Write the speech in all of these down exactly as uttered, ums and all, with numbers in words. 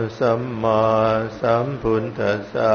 สัมมาสัมพุทธัสสะ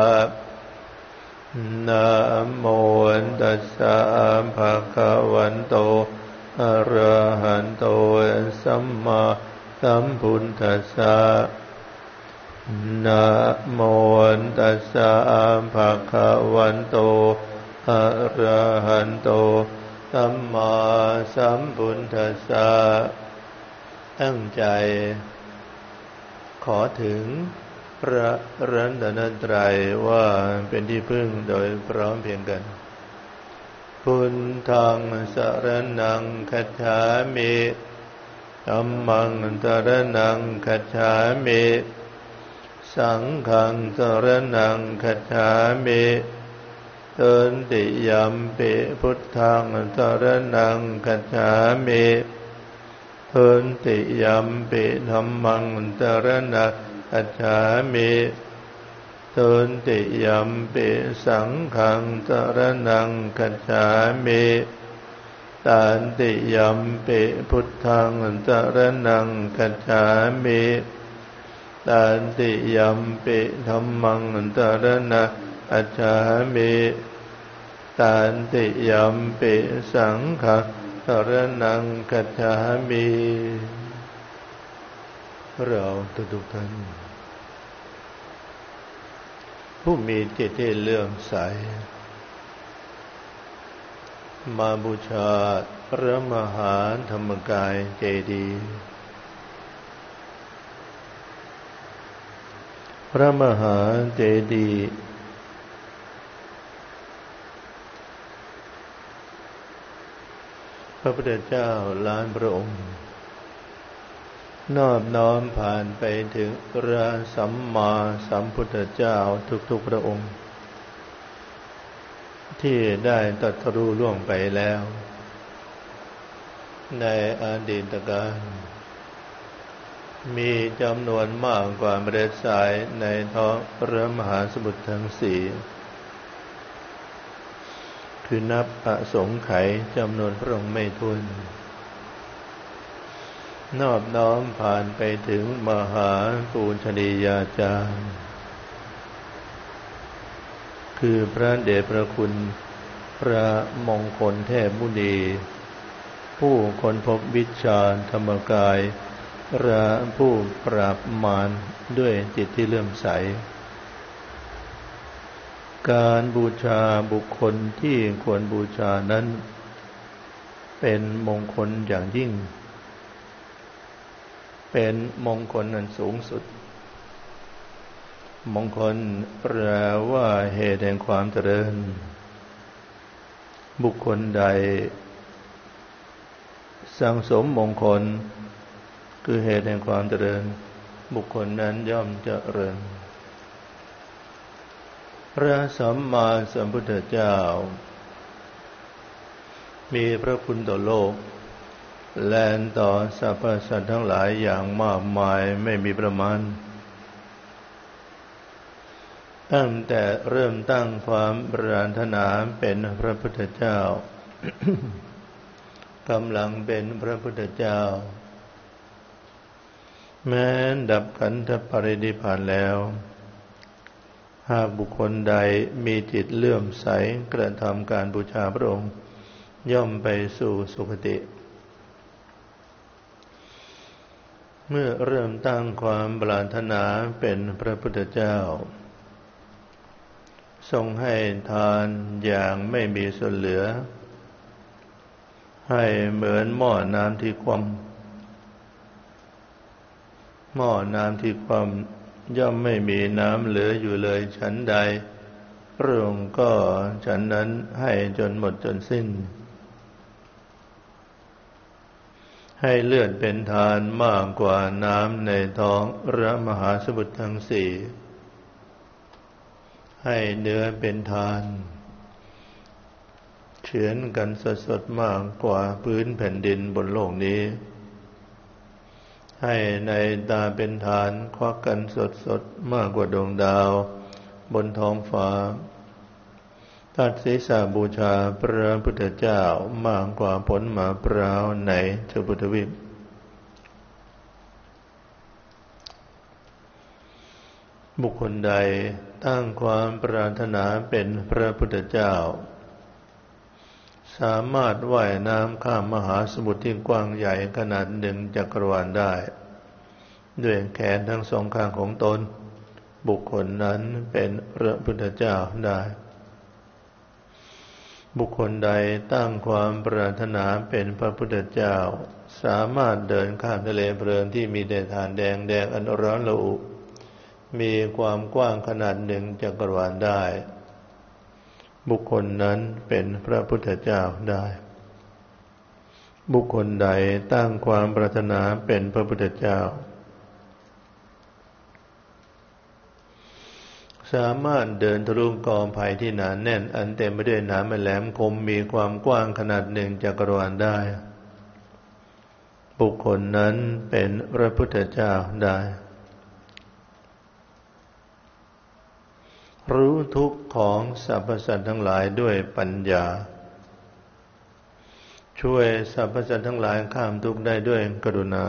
นะโมตัสสะภะคะวันโตอะระหะโตสัมมาสัมพุทธัสสะนะโมตัสสะภะคะวันโตอะระหะโตสัมมาสัมพุทธัสสะตั้งใจขอถึงพระรัตนตรัยว่าเป็นที่พึ่งโดยพร้อมเพรียงกันพุทธังสรณังคัจฉามิธัมมังสรณังคัจฉามิสังฆังสรณังคัจฉามิตันติยัมปิพุทธังสรณังคัจฉามิตันติยัมปิธัมมังสรณังคัจฉามิตันติยัมปิสังฆังสรณังคัจฉามิตันติยัมปิพุทธังสรณังคัจฉามิตันติยัมปิธัมมังสรณังคัจฉามิตันติยัมปิสังฆังสรณังคัจฉามิเราทุกท่านผู้มีจิตที่เลื่อมใสมาบูชาพระมหาธรรมกายเจดีย์พระมหาเจดีย์พระพุทธเจ้าล้านพระองค์นอบน้อมผ่านไปถึงพระสัมมาสัมพุทธเจ้าทุกๆพระองค์ที่ได้ตรัสรู้ล่วงไปแล้วในอดีตกาลมีจำนวนมากกว่าเมล็ดทรายในท้องพระมหาสมุทรทั้งสี่คือนับอสงไขยจำนวนพระองค์ไม่ถ้วนนอบน้อมผ่านไปถึงมหาปูชนียาจารย์คือพระเดชพระคุณพระมงคลเทพมุนีผู้ค้นพบวิชาธรรมกายพระผู้ปราบมารด้วยจิตที่เลื่อมใสการบูชาบุคคลที่ควรบูชานั้นเป็นมงคลอย่างยิ่งเป็นมงคลอันสูงสุดมงคลแปลว่าเหตุแห่งความเจริญบุคคลใดสั่งสมมงคลคือเหตุแห่งความเจริญบุคคลนั้นย่อมเจริญพระสัมมาสัมพุทธเจ้ามีพระคุณต่อโลกและต่อสรรพสัตว์ทั้งหลายอย่างมากมายไม่มีประมาณตั้งแต่เริ่มตั้งความปรารถนาเป็นพระพุทธเจ้า กำลังเป็นพระพุทธเจ้าแม้ดับขันธปรินิพพานแล้วหากบุคคลใดมีจิตเลื่อมใสกระทำการบูชาพระองค์ย่อมไปสู่สุคติเมื่อเริ่มตั้งความปรารถนาเป็นพระพุทธเจ้าทรงให้ทานอย่างไม่มีส่วนเหลือให้เหมือนหม้อน้ำที่คว่ำหม้อน้ำที่คว่ำย่อมไม่มีน้ำเหลืออยู่เลยฉันใดพระองค์ก็ฉันนั้นให้จนหมดจนสิ้นให้เลือดเป็นทานมากกว่าน้ำในท้องพระมหาสมุทรทั้งสี่ให้เนื้อเป็นทานเฉือนกันสดๆมากกว่าพื้นแผ่นดินบนโลกนี้ให้ในตาเป็นทานควักกันสดๆมากกว่าดวงดาวบนท้องฟ้าตัดศีรษะบูชาพระพุทธเจ้ามากกว่าผลมะพร้าวในชมพูทวีปบุคคลใดตั้งความปรารถนาเป็นพระพุทธเจ้าสามารถว่ายน้ำข้ามมหาสมุทรที่กว้างใหญ่ขนาดหนึ่งจักรวาลได้ด้วยแขนทั้งสองข้างของตนบุคคลนั้นเป็นพระพุทธเจ้าได้บุคคลใดตั้งความปรารถนาเป็นพระพุทธเจ้าสามารถเดินข้ามทะเลเพลิงที่มีแดดฐานแดงแดงอันร้อนระอุมีความกว้างขนาดหนึ่งจักรวาลได้บุคคลนั้นเป็นพระพุทธเจ้าได้บุคคลใดตั้งความปรารถนาเป็นพระพุทธเจ้าสามารถเดินทะลุกองไผ่ที่หนาแน่นอันเต็มไปด้วยหนามแหลมคมมีความกว้างขนาดหนึ่งจักรวาลได้บุคคลนั้นเป็นพระพุทธเจ้าได้รู้ทุกข์ของสรรพสัตว์ทั้งหลายด้วยปัญญาช่วยสรรพสัตว์ทั้งหลายข้ามทุกข์ได้ด้วยกรุณา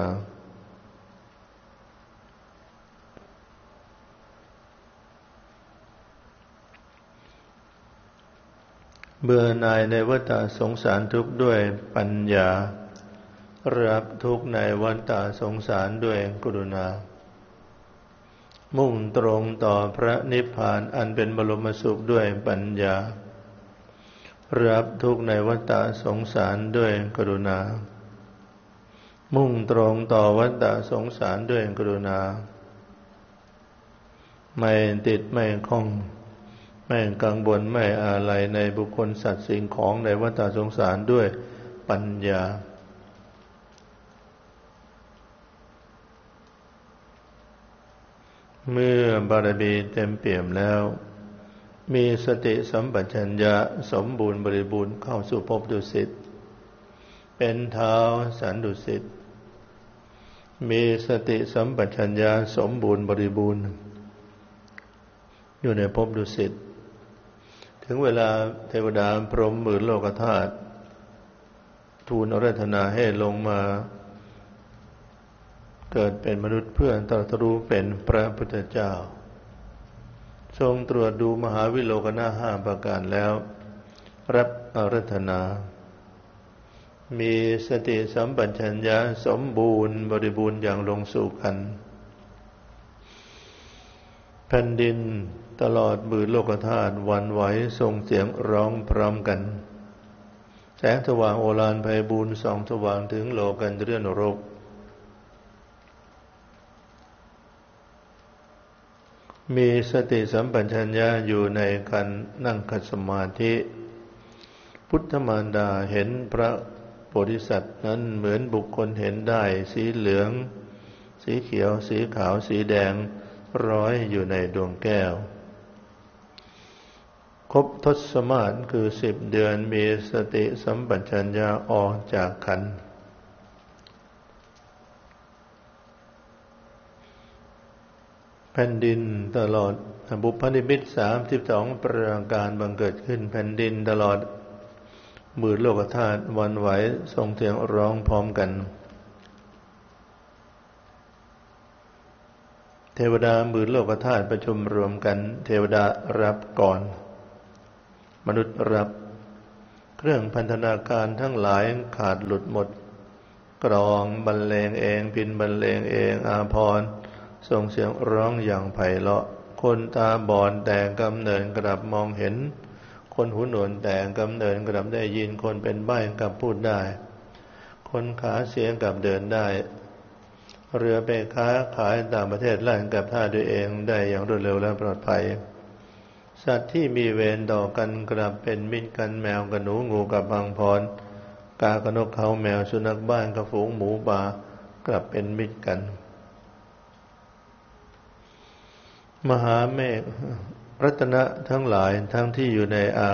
เบื่อหน่ายในวัฏสงสารทุกข์ด้วยปัญญารับทุกข์ในวัฏสงสารด้วยกรุณามุ่งตรงต่อพระนิพพานอันเป็นบรมสุขด้วยปัญญารับทุกข์ในวัฏสงสารด้วยกรุณามุ่งตรงต่อวัฏสงสารด้วยกรุณาไม่ติดไม่คล้องไม่กังวลไม่อาลัยในบุคคลสัตว์สิ่งของในวัฏสงสารด้วยปัญญาเมื่อบารมีเต็มเปี่ยมแล้วมีสติสัมปชัญญะสมบูรณ์บริบูรณ์เข้าสู่ภพดุสิตเป็นท้าวสันดุสิตมีสติสัมปชัญญะสมบูรณ์บริบูรณ์อยู่ในภพดุสิตถึงเวลาเทวดาพรหมหมื่นโลกธาตุทูลอาราธนาให้ลงมาเกิดเป็นมนุษย์เพื่อตรัสรู้เป็นพระพุทธเจ้าทรงตรวจดูมหาวิโลกนาห้าประการแล้วรับอาราธนามีสติสัมปชัญญะสมบูรณ์บริบูรณ์อย่างลงสู่กันแผ่นดินตลอดหมื่นโลกธาตุหวั่นไหวส่งเสียงร้องพร้อมกันแสงสว่างโอฬารไพบูลย์ส่องสว่างถึงโลกันเรือนรกมีสติสัมปชัญญะอยู่ในการนั่งขัดสมาธิพุทธมารดาเห็นพระโพธิสัตว์นั้นเหมือนบุคคลเห็นได้สีเหลืองสีเขียวสีขาวสีแดงร้อยอยู่ในดวงแก้วครบทศมาศคือสิบเดือนมีสติสัมปชัญญะออกจากขันธ์แผ่นดินตลอดบุพนิมิตสามสิบสองประการบังเกิดขึ้นแผ่นดินตลอดหมื่นโลกธาตุหวั่นไหวส่งเสียงร้องพร้อมกันเทวดาหมื่นโลกธาตุประชุมรวมกันเทวดารับก่อนมนุษย์รับเครื่องพันธนาการทั้งหลายขาดหลุดหมดกลองบรรเลงเองพิณบรรเลงเองอาภรณ์ส่งเสียงร้องอย่างไพเราะคนตาบอดแต่กำเนิดกลับมองเห็นคนหูหนวกแต่กำเนิดกลับได้ยินคนเป็นใบ้กลับพูดได้คนขาเสียกลับเดินได้เรือไปค้าขายต่างประเทศแล่นกับท่าด้วยเองได้อย่างรวดเร็วและปลอดภัยสัตว์ที่มีเวรต่อกันกลับเป็นมิตรกันแมวกับหนูงูกับพังพรกากับนกเขาแมวสุนัขบ้านกับฝูงหมูป่ากลับเป็นมิตรกันมหาเมฆรัตนะทั้งหลายทั้งที่อยู่ในอา